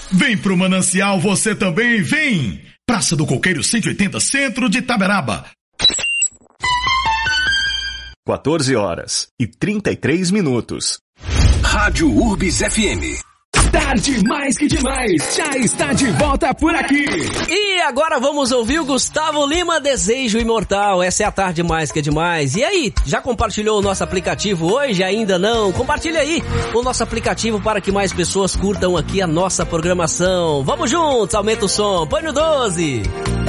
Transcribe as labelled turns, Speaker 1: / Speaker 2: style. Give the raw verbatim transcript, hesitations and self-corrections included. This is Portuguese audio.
Speaker 1: Vem pro Manancial você também, vem! Praça do Coqueiro cento e oitenta, centro de Itaberaba.
Speaker 2: quatorze horas e trinta e três minutos.
Speaker 3: Rádio Urbis F M.
Speaker 4: Tarde mais que demais, já está de volta por aqui.
Speaker 5: E agora vamos ouvir o Gustavo Lima, Desejo Imortal. Essa é a Tarde mais que demais. E aí, já compartilhou o nosso aplicativo hoje? Ainda não? Compartilha aí o nosso aplicativo para que mais pessoas curtam aqui a nossa programação. Vamos juntos, aumenta o som, põe no doze.